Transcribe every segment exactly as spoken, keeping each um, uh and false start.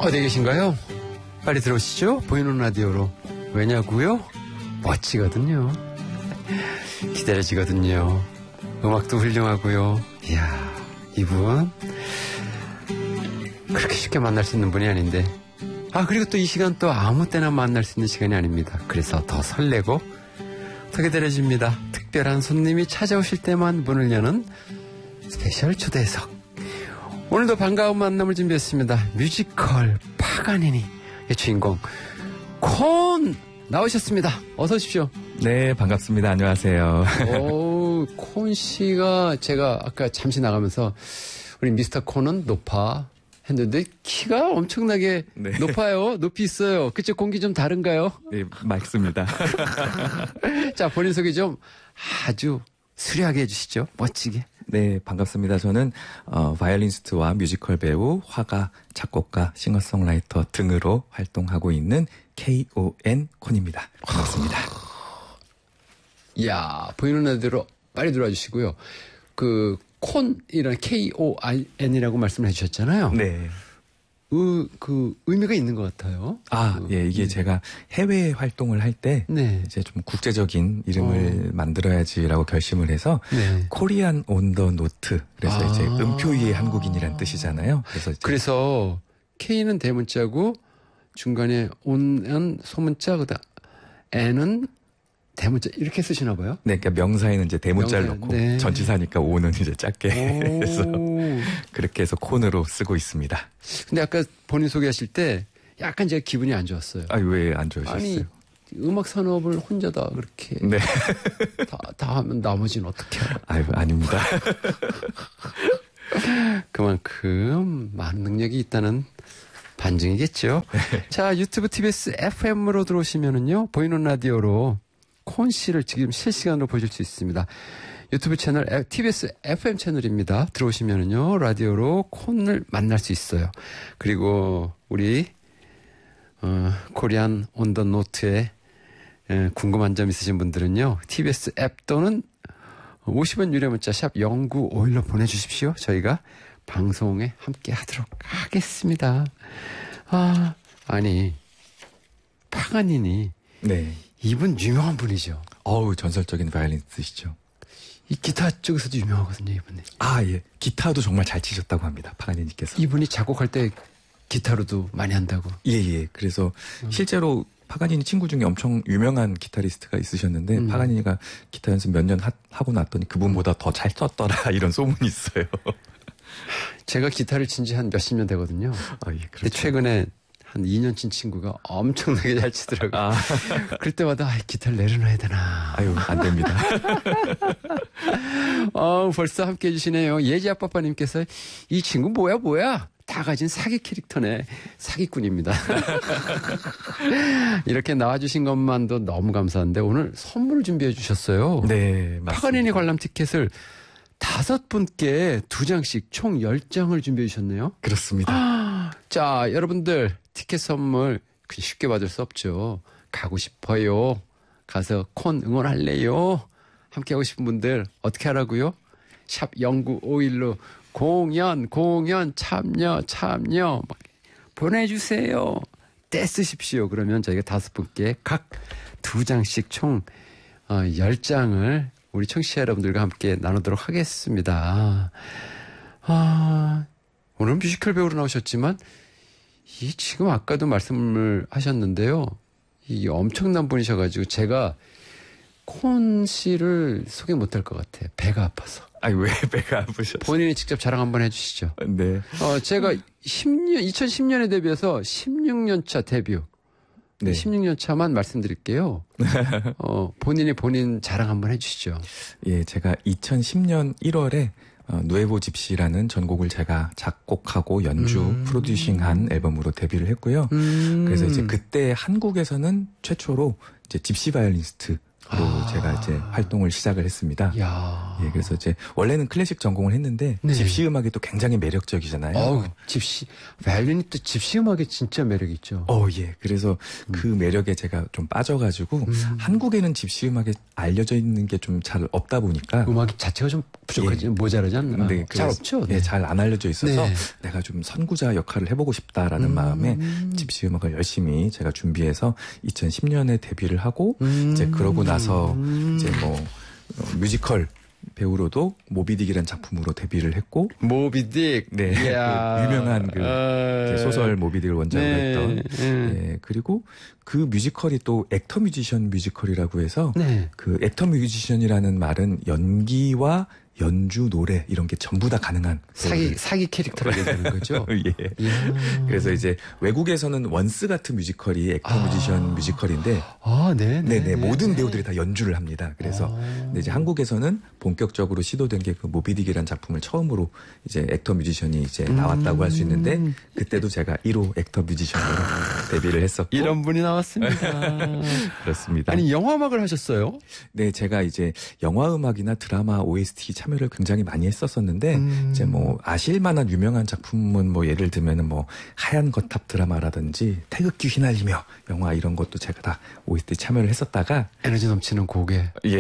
어디 계신가요? 빨리 들어오시죠. 보이는 라디오로. 왜냐고요? 멋지거든요. 기다려지거든요. 음악도 훌륭하고요. 이야, 이분 그렇게 쉽게 만날 수 있는 분이 아닌데. 아, 그리고 또 이 시간 또 아무 때나 만날 수 있는 시간이 아닙니다. 그래서 더 설레고 더 기다려집니다. 특별한 손님이 찾아오실 때만 문을 여는 스페셜 초대석. 오늘도 반가운 만남을 준비했습니다. 뮤지컬 파가니니의 주인공 콘 나오셨습니다. 어서 오십시오. 네, 반갑습니다. 안녕하세요. 오, 콘 씨가 제가 아까 잠시 나가면서 우리 미스터 콘은 높아 했는데 키가 엄청나게 네. 높아요. 높이 있어요. 그쪽 공기 좀 다른가요? 네, 맞습니다. 자, 본인 소개 좀 아주 수려하게 해주시죠. 멋지게. 네, 반갑습니다. 저는 어, 바이올리니스트와 뮤지컬 배우, 화가, 작곡가, 싱어송라이터 등으로 활동하고 있는 콘 콘입니다. 반갑습니다. 이야, 보이는 라디오로 빨리 들어와 주시고요. 그 콘이라는 콘이라고 말씀을 해주셨잖아요. 네. 의, 그 의미가 있는 것 같아요. 아, 그, 예, 이게 네. 제가 해외 활동을 할 때 네. 이제 좀 국제적인 이름을 어. 만들어야지라고 결심을 해서 네. 코리안 온 더 노트. 그래서 아. 이제 음표 위의 한국인이란 뜻이잖아요. 그래서 이제 그래서 K는 대문자고 중간에 온은 소문자, 그다음 N은 대문자 이렇게 쓰시나 봐요? 네, 그러니까 명사에는 이제 대문자를 명사, 넣고 네. 전치사니까 오는 이제 작게 해서 그렇게 해서 콘으로 쓰고 있습니다. 근데 아까 본인 소개하실 때 약간 제가 기분이 안 좋았어요. 아, 왜 안 좋으셨어요? 아니, 음악 산업을 혼자 다 그렇게 네. 다, 다 하면 나머지는 어떻게 해요? 아유, 아닙니다. 그만큼 많은 능력이 있다는 반증이겠죠. 네. 자, 유튜브 티비에스 에프엠으로 들어오시면은요, 보이는 라디오로 콘 씨를 지금 실시간으로 보실 수 있습니다. 유튜브 채널 티비에스 에프엠 채널입니다. 들어오시면은요, 라디오로 콘을 만날 수 있어요. 그리고 우리 어, 코리안 온 더 노트에 에, 궁금한 점 있으신 분들은요, 티비에스 앱 또는 오십 원 유료 문자 샵 공구오일로 보내주십시오. 저희가 방송에 함께 하도록 하겠습니다. 아, 아니, 파가니니. 네. 이분 유명한 분이죠. 어우, 전설적인 바이올리니스트시죠. 이 기타 쪽에서도 유명하거든요, 이분이. 아, 예. 기타도 정말 잘 치셨다고 합니다, 파가니니께서. 이분이 작곡할 때 기타로도 많이 한다고. 예, 예. 그래서 음. 실제로 파가니니 친구 중에 엄청 유명한 기타리스트가 있으셨는데 음. 파가니니가 기타 연습 몇 년 하고 났더니 그분보다 더 잘 썼더라 이런 소문이 있어요. 제가 기타를 친 지 한 몇십 년 되거든요. 아, 예, 근데 최근에 한 이 년 친 친구가 엄청나게 잘 치더라고요. 아. 그럴 때마다 아, 기타를 내려놔야 되나. 아유, 안 됩니다. 어, 벌써 함께 해주시네요. 예지 아빠빠님께서 이 친구 뭐야 뭐야. 다 가진 사기 캐릭터네. 사기꾼입니다. 이렇게 나와주신 것만도 너무 감사한데 오늘 선물을 준비해 주셨어요. 네, 맞습니다. 파가니니 관람 티켓을 다섯 분께 두 장씩 총 열 장을 준비해 주셨네요. 그렇습니다. 아, 자, 여러분들 티켓 선물 쉽게 받을 수 없죠. 가고 싶어요. 가서 콘 응원할래요. 함께 하고 싶은 분들 어떻게 하라고요? 샵 공구오일로 공연 공연 참여 참여 막 보내주세요. 떼쓰십시오. 그러면 저희가 다섯 분께 각 두 장씩 총 열 장을 우리 청취자 여러분들과 함께 나누도록 하겠습니다. 아, 오늘 뮤지컬 배우로 나오셨지만 이 지금 아까도 말씀을 하셨는데요. 이 엄청난 분이셔가지고 제가 콘 씨를 소개 못할 것 같아요. 배가 아파서. 아니, 왜 배가 아프셨어요? 본인이 직접 자랑 한번 해주시죠. 네. 어, 제가 십 년, 이천십 년에 데뷔해서 십육 년 차 데뷔. 네. 십육 년 차만 말씀드릴게요. 어, 본인이 본인 자랑 한번 해주시죠. 예, 제가 이천십 년 일월에 어, 누에보 집시라는 전곡을 제가 작곡하고 연주, 음. 프로듀싱한 앨범으로 데뷔를 했고요. 음. 그래서 이제 그때 한국에서는 최초로 이제 집시 바이올리니스트 아. 제가 이제 활동을 시작을 했습니다. 야. 예, 그래서 이제 원래는 클래식 전공을 했는데 네. 집시 음악이 또 굉장히 매력적이잖아요. 어, 집시 바이올린이 또 집시 음악에 진짜 매력 있죠. 어, 예. 그래서 음. 그 매력에 제가 좀 빠져가지고 음. 한국에는 집시 음악에 알려져 있는 게 좀 잘 없다 보니까 음악 자체가 좀 부족하지, 예. 모자라지 않나? 네, 잘 없죠. 네, 잘 안 알려져 있어서 네. 내가 좀 선구자 역할을 해보고 싶다라는 음. 마음에 집시 음악을 열심히 제가 준비해서 이천십 년에 데뷔를 하고 음. 이제 그러고 나서 음. 이제 뭐 뮤지컬 배우로도 모비딕이라는 작품으로 데뷔를 했고 모비딕 네 그 유명한 그 아~ 소설 모비딕을 원작으로 네. 했던 네. 네. 그리고 그 뮤지컬이 또 액터 뮤지션 뮤지컬이라고 해서 네. 그 액터 뮤지션이라는 말은 연기와 연주, 노래 이런 게 전부 다 가능한 사기 사기 캐릭터가 되는 거죠. 예. 그래서 이제 외국에서는 원스 같은 뮤지컬이 액터 아. 뮤지션 뮤지컬인데, 아, 네, 네, 네, 모든 배우들이 다 연주를 합니다. 그래서 아. 근데 이제 한국에서는 본격적으로 시도된 게 그 모비딕이라는 작품을 처음으로 이제 액터 뮤지션이 이제 나왔다고 음. 할 수 있는데 그때도 제가 일 호 액터 뮤지션으로 데뷔를 했었고 이런 분이 나왔습니다. 그렇습니다. 아니 영화 음악을 하셨어요? 네, 제가 이제 영화 음악이나 드라마 오에스티 참여를 굉장히 많이 했었었는데 음. 이제 뭐 아실만한 유명한 작품은 뭐 예를 들면은 뭐 하얀 거탑 드라마라든지 태극기 휘날리며 영화 이런 것도 제가 다 오에스티 참여를 했었다가 에너지 넘치는 곡에 예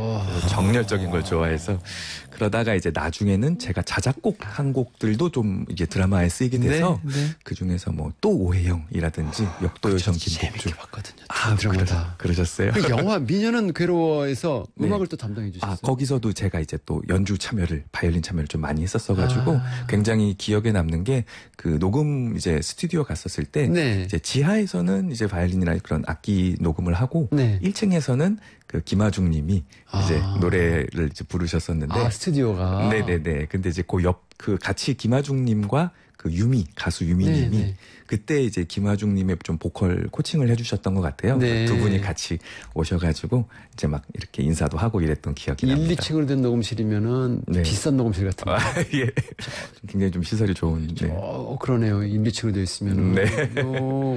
정열적인 걸 좋아해서 그러다가 이제 나중에는 제가 자작곡 한 곡들도 좀 이제 드라마에 쓰이게 돼서 네, 네. 그 중에서 뭐 또 오해영이라든지 역도요정 김복주 재밌게 봤거든요. 아 그러다 그러셨어요? 그 영화 미녀는 괴로워에서 네. 음악을 또 담당해 주셨어요. 아 거기서도 제가 이제 또 연주 참여를 바이올린 참여를 좀 많이 했었어가지고 아. 굉장히 기억에 남는 게 그 녹음 이제 스튜디오 갔었을 때 네. 이제 지하에서는 이제 바이올린이나 그런 악기 녹음을 하고 네. 일 층에서는 그 김하중 님이 아. 이제 노래를 이제 부르셨었는데 아 스튜디오가 네네네 근데 이제 그 옆 그 같이 김하중 님과 그 유미 가수 유미 네네. 님이 그때 이제 김하중 님의 좀 보컬 코칭을 해주셨던 것 같아요. 네. 두 분이 같이 오셔가지고 이제 막 이렇게 인사도 하고 이랬던 기억이 납니다. 일, 이 층으로 된 녹음실이면은 네. 비싼 녹음실 같은. 아, 예. 굉장히 좀 시설이 좋은. 네. 어, 그러네요. 일, 이 층으로 되어 있으면은. 네. 어,